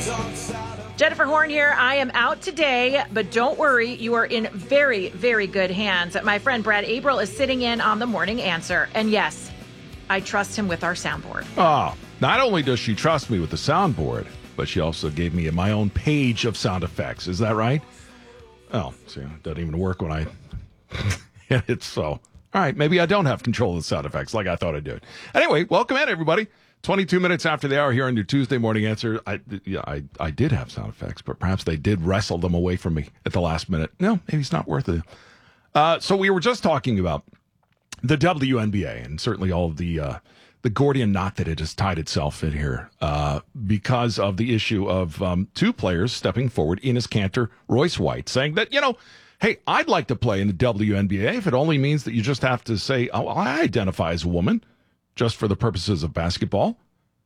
Jennifer Horn here. I am out today, but don't worry, you are in very, very good hands. My friend Brad Abril is sitting in on the Morning Answer. And yes, I trust him with our soundboard. Oh, not only does she trust me with the soundboard, but she also gave me my own page of sound effects. Is that right? Oh, see, it doesn't even work when I hit it. So, all right, maybe I don't have control of the sound effects like I thought I did. Anyway, welcome in, everybody. 22 minutes after the hour here on your Tuesday Morning Answer. I did have sound effects, but perhaps they did wrestle them away from me at the last minute. No, maybe it's not worth it. So we were just talking about the WNBA and certainly all of the Gordian knot that it has tied itself in here because of the issue of two players stepping forward, Enes Kanter, Royce White, saying that, hey, I'd like to play in the WNBA if it only means that you just have to say, oh, I identify as a woman. Just for the purposes of basketball,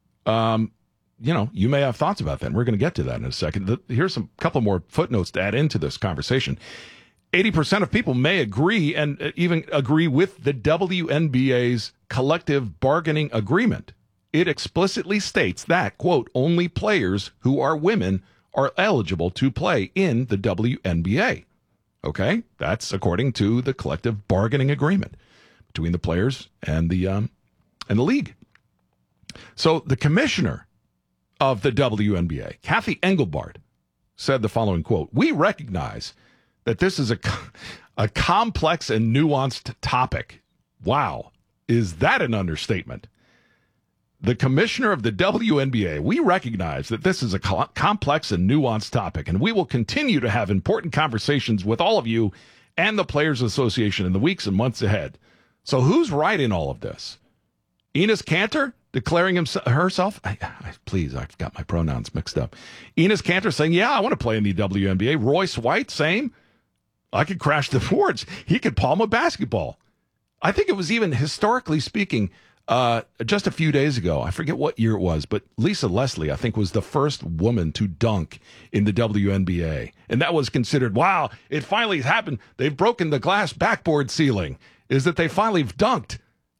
you may have thoughts about that. And we're going to get to that in a second. Here's a couple more footnotes to add into this conversation. 80% of people may agree and even agree with the WNBA's collective bargaining agreement. It explicitly states that, quote, only players who are women are eligible to play in the WNBA. Okay? That's according to the collective bargaining agreement between the players and the league. So the commissioner of the WNBA, Kathy Engelbart, said the following quote, "We recognize that this is a complex and nuanced topic." Wow. Is that an understatement? The commissioner of the WNBA, "We recognize that this is a complex and nuanced topic, and we will continue to have important conversations with all of you and the Players Association in the weeks and months ahead." So who's right in all of this? Enes Kanter declaring herself, please, I've got my pronouns mixed up. Enes Kanter saying, yeah, I want to play in the WNBA. Royce White, same. I could crash the boards. He could palm a basketball. I think it was even historically speaking, just a few days ago, I forget what year it was, but Lisa Leslie, I think, was the first woman to dunk in the WNBA. And that was considered, wow, it finally happened. They've broken the glass backboard ceiling, is that they finally dunked.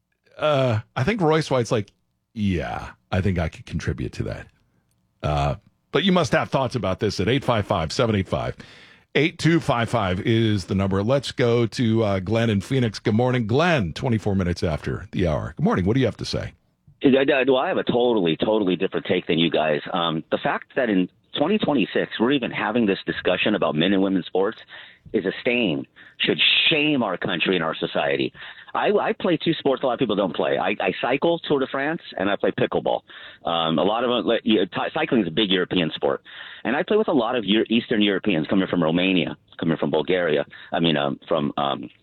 I think Royce White's like, yeah, I think I could contribute to that. But you must have thoughts about this at 855-785-8255 is the number. Let's go to Glenn in Phoenix. Good morning, Glenn, 24 minutes after the hour. Good morning. What do you have to say? Well, I have a totally different take than you guys. The fact that in 2026 we're even having this discussion about men and women's sports is a stain, should shame our country and our society. I play two sports a lot of people don't play. I cycle, Tour de France, and I play pickleball. A lot of cycling is a big European sport. And I play with a lot of Eastern Europeans coming from Romania, coming from Bulgaria. From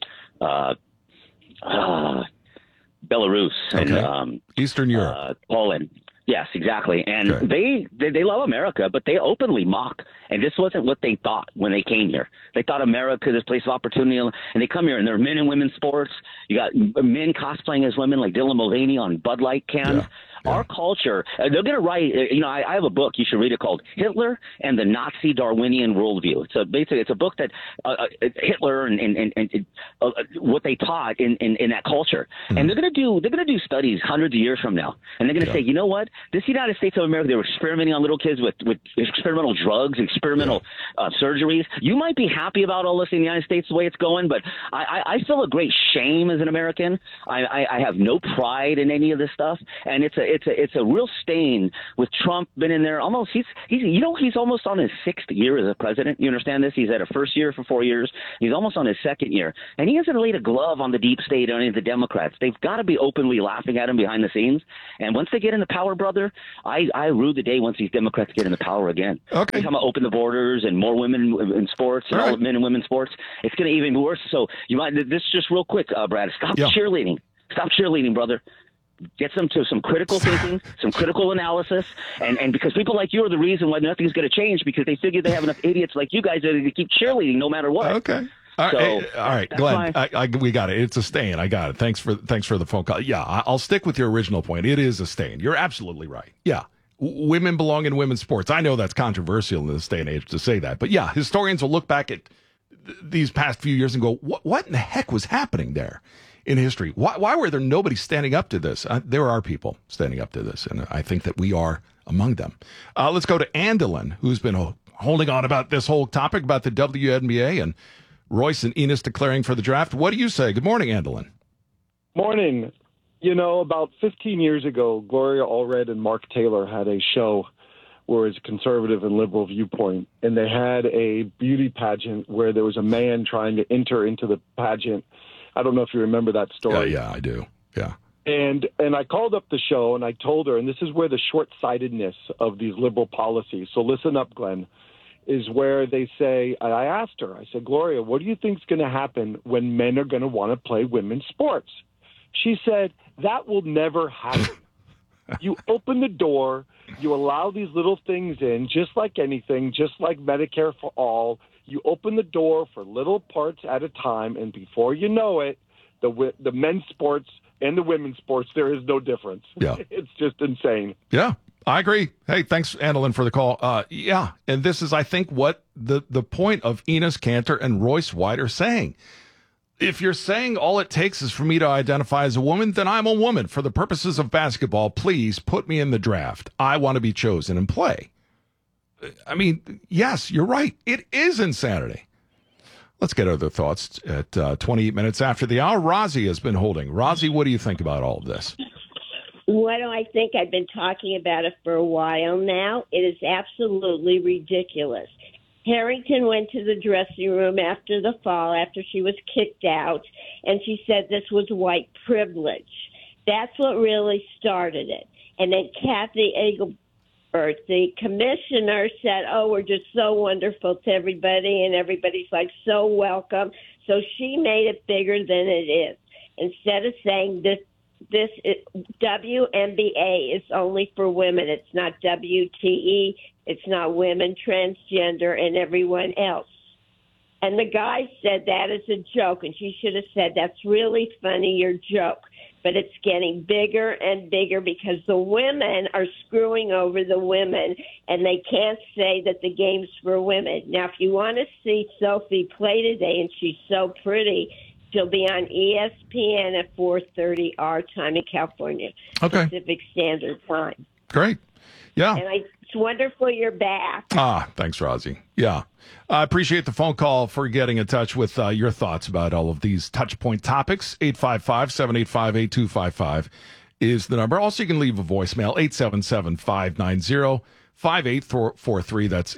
Belarus and Eastern Europe. Poland. Yes, exactly. And okay. They love America, but they openly mock. And this wasn't what they thought when they came here. They thought America, this place of opportunity, and they come here, and there are men and women's sports. You got men cosplaying as women like Dylan Mulvaney on Bud Light cans. Yeah. Our culture, they're going to write, I have a book, you should read it, called Hitler and the Nazi Darwinian Worldview. So basically, it's a book that Hitler and what they taught in that culture. Mm-hmm. And they're going to do studies hundreds of years from now. And they're going to say, you know what? This United States of America, they were experimenting on little kids with experimental drugs, experimental surgeries. You might be happy about all this in the United States, the way it's going, but I feel a great shame as an American. I have no pride in any of this stuff. And it's a real stain with Trump been in there almost. He's almost on his sixth year as a president. You understand this? He's had a first year for 4 years. He's almost on his second year, and he hasn't laid a glove on the deep state or any of the Democrats. They've got to be openly laughing at him behind the scenes. And once they get in the power, brother, I rue the day once these Democrats get in the power again. Okay. They're talking about open the borders and more women in sports and all men and women's sports. It's going to even be worse. So you might this just real quick, Brad. Stop cheerleading. Stop cheerleading, brother. Get them to some critical thinking, some critical analysis, and because people like you are the reason why nothing's going to change, because they figure they have enough idiots like you guys to keep cheerleading no matter what. Okay. All right, Glenn, we got it. It's a stain. I got it. Thanks for the phone call. Yeah, I'll stick with your original point. It is a stain. You're absolutely right. Yeah. Women belong in women's sports. I know that's controversial in this day and age to say that. But yeah, historians will look back at these past few years and go, what in the heck was happening there in history? Why were there nobody standing up to this? There are people standing up to this, and I think that we are among them. Let's go to Andelin, who's been holding on about this whole topic about the WNBA and Royce and Enos declaring for the draft. What do you say? Good morning, Andelin. Morning. You know, about 15 years ago, Gloria Allred and Mark Taylor had a show where it was a conservative and liberal viewpoint, and they had a beauty pageant where there was a man trying to enter into the pageant. I don't know if you remember that story. Yeah, I do. Yeah. And I called up the show, and I told her, and this is where the short-sightedness of these liberal policies, so listen up, Glenn, is where they say, I asked her, I said, Gloria, what do you think is going to happen when men are going to want to play women's sports? She said, that will never happen. You open the door, you allow these little things in, just like anything, just like Medicare for all. You open the door for little parts at a time, and before you know it, the men's sports and the women's sports, there is no difference. Yeah. It's just insane. Yeah, I agree. Hey, thanks, Andelin, for the call. Yeah, and this is, I think, what the point of Enos Kanter and Royce White are saying. If you're saying all it takes is for me to identify as a woman, then I'm a woman. For the purposes of basketball, please put me in the draft. I want to be chosen and play. I mean, yes, you're right. It is insanity. Let's get other thoughts at 28 minutes after the hour. Rozzy has been holding. Rozzy, what do you think about all of this? What do I think? I've been talking about it for a while now. It is absolutely ridiculous. Harrington went to the dressing room after the fall, after she was kicked out, and she said this was white privilege. That's what really started it. And then Kathy Engelbert, the commissioner, said, oh, we're just so wonderful to everybody, and everybody's like so welcome. So she made it bigger than it is. Instead of saying this WNBA is only for women, it's not WTE, it's not women, transgender, and everyone else. And the guy said that is a joke, and she should have said, that's really funny, your joke. But it's getting bigger and bigger because the women are screwing over the women, and they can't say that the game's for women. Now, if you want to see Sophie play today, and she's so pretty, she'll be on ESPN at 4:30 our time in California, Pacific Standard Time. Great. Yeah. And it's wonderful you're back. Thanks, Rozzy. Yeah. I appreciate the phone call for getting in touch with your thoughts about all of these touchpoint topics. 855-785-8255 is the number. Also, you can leave a voicemail, 877-590-5843. That's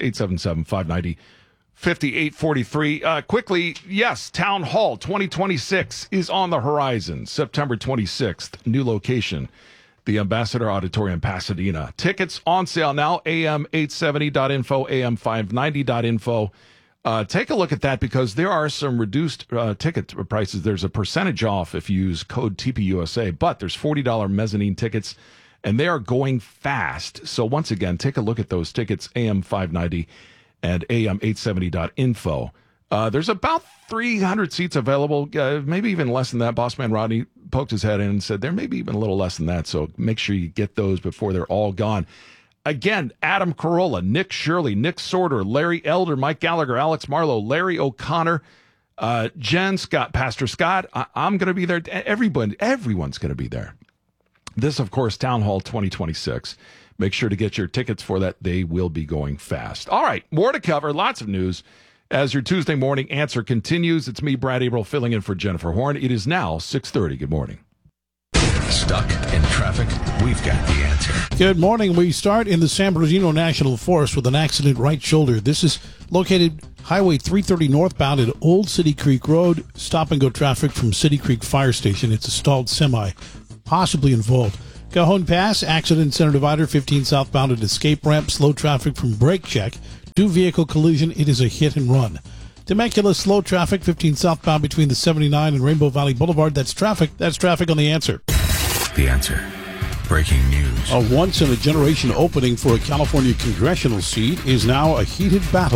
877-590-5843. Quickly, yes, Town Hall 2026 is on the horizon. September 26th, new location, the Ambassador Auditorium, Pasadena. Tickets on sale now, am870.info, am590.info. Take a look at that because there are some reduced ticket prices. There's a percentage off if you use code TPUSA, but there's $40 mezzanine tickets, and they are going fast. So once again, take a look at those tickets, am590 and am870.info. There's about 300 seats available, maybe even less than that. Boss man Rodney poked his head in and said there may be even a little less than that, so make sure you get those before they're all gone. Again, Adam Carolla, Nick Shirley, Nick Sorter, Larry Elder, Mike Gallagher, Alex Marlowe, Larry O'Connor, Jen Scott, Pastor Scott. I'm going to be there. Everyone's going to be there. This, of course, Town Hall 2026. Make sure to get your tickets for that. They will be going fast. All right, more to cover. Lots of news. As your Tuesday morning answer continues, it's me, Brad Averill, filling in for Jennifer Horn. It is now 6:30. Good morning. Stuck in traffic? We've got the answer. Good morning. We start in the San Bernardino National Forest with an accident right shoulder. This is located Highway 330 northbound at Old City Creek Road. Stop-and-go traffic from City Creek Fire Station. It's a stalled semi, possibly involved. Cajon Pass, accident center divider, 15 southbound at Escape Ramp. Slow traffic from Brake Check. Two-vehicle collision. It is a hit and run. Temecula, slow traffic, 15 southbound between the 79 and Rainbow Valley Boulevard. That's traffic. That's traffic on The Answer. The Answer. Breaking news. A once-in-a-generation opening for a California congressional seat is now a heated battle.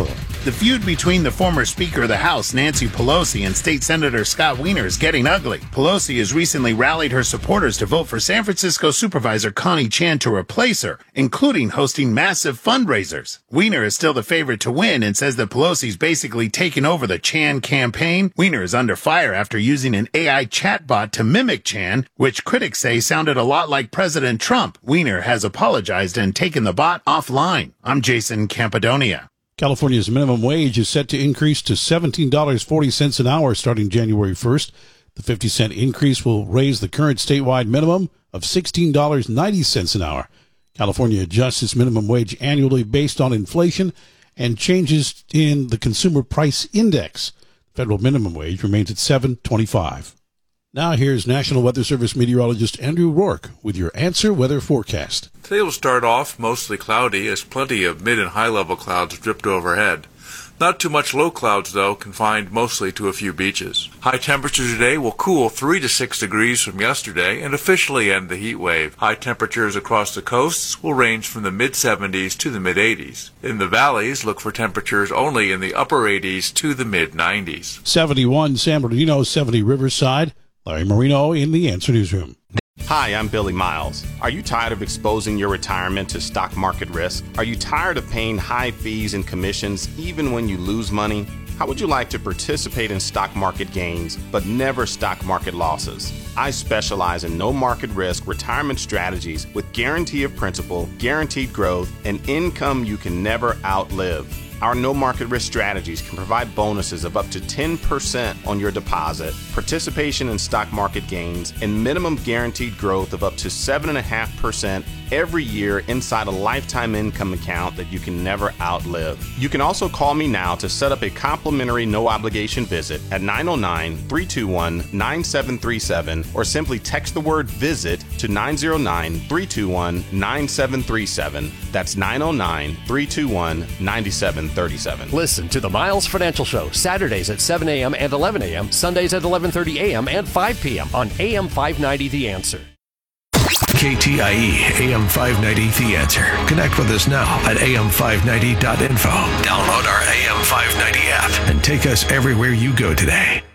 The feud between the former Speaker of the House, Nancy Pelosi, and State Senator Scott Wiener is getting ugly. Pelosi has recently rallied her supporters to vote for San Francisco Supervisor Connie Chan to replace her, including hosting massive fundraisers. Wiener is still the favorite to win and says that Pelosi's basically taken over the Chan campaign. Wiener is under fire after using an AI chatbot to mimic Chan, which critics say sounded a lot like President Trump. Wiener has apologized and taken the bot offline. I'm Jason Campadonia. California's minimum wage is set to increase to $17.40 an hour starting January 1st. The 50-cent increase will raise the current statewide minimum of $16.90 an hour. California adjusts its minimum wage annually based on inflation and changes in the Consumer Price Index. Federal minimum wage remains at $7.25. Now here's National Weather Service meteorologist Andrew Rourke with your Answer Weather Forecast. Today will start off mostly cloudy as plenty of mid and high level clouds drift overhead. Not too much low clouds, though, confined mostly to a few beaches. High temperatures today will cool 3 to 6 degrees from yesterday and officially end the heat wave. High temperatures across the coasts will range from the mid-70s to the mid-80s. In the valleys, look for temperatures only in the upper 80s to the mid-90s. 71 San Bernardino, 70 Riverside. Larry Marino in the Answer Newsroom. Hi, I'm Billy Miles. Are you tired of exposing your retirement to stock market risk? Are you tired of paying high fees and commissions even when you lose money? How would you like to participate in stock market gains but never stock market losses? I specialize in no market risk retirement strategies with guarantee of principal, guaranteed growth, and income you can never outlive. Our no market risk strategies can provide bonuses of up to 10% on your deposit, participation in stock market gains, and minimum guaranteed growth of up to 7.5% every year inside a lifetime income account that you can never outlive. You can also call me now to set up a complimentary no obligation visit at 909-321-9737 or simply text the word visit to 909-321-9737. That's 909-321-9737. Listen to the Miles Financial Show Saturdays at 7 a.m. and 11 a.m., Sundays at 11:30 a.m. and 5 p.m. on AM 590 The Answer. KTIE AM 590 The Answer. Connect with us now at am590.info. Download our AM 590 app and take us everywhere you go today.